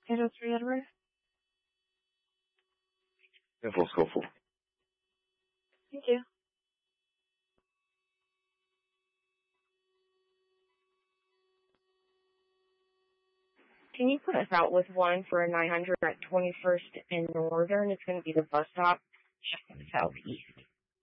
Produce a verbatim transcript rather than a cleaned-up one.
eight oh three Edward. Info Schofield. Thank you. Can you put us out with one for nine hundred at twenty-first and Northern? It's going to be the bus stop just on the southeast.